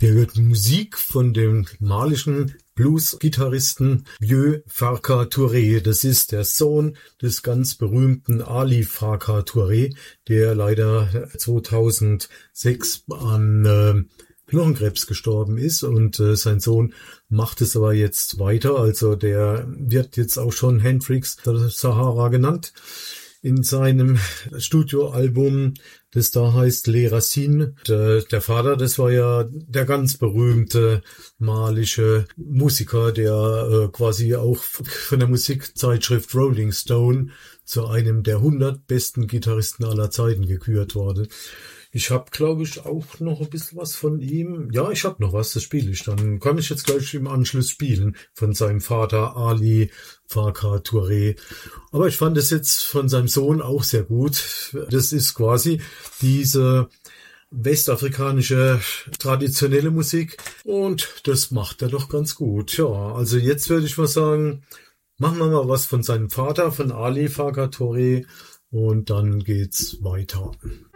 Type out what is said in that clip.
Wir hörten Musik von dem malischen Blues-Gitarristen Vieux Farka Touré. Das ist der Sohn des ganz berühmten Ali Farka Touré, der leider 2006 an Knochenkrebs gestorben ist, und sein Sohn macht es aber jetzt weiter. Also der wird jetzt auch schon Hendrix der Sahara genannt in seinem Studioalbum, das da heißt Les Racines. Der Vater, das war ja der ganz berühmte malische Musiker, der quasi auch von der Musikzeitschrift Rolling Stone zu einem der 100 besten Gitarristen aller Zeiten gekürt wurde. Ich habe, glaube ich, auch noch ein bisschen was von ihm. Ja, ich habe noch was, das spiele ich. Dann kann ich jetzt gleich im Anschluss spielen von seinem Vater Ali Farka Touré. Aber ich fand es jetzt von seinem Sohn auch sehr gut. Das ist quasi diese westafrikanische traditionelle Musik, und das macht er doch ganz gut. Ja, also jetzt würde ich mal sagen, machen wir mal was von seinem Vater, von Ali Farka Touré, und dann geht's weiter.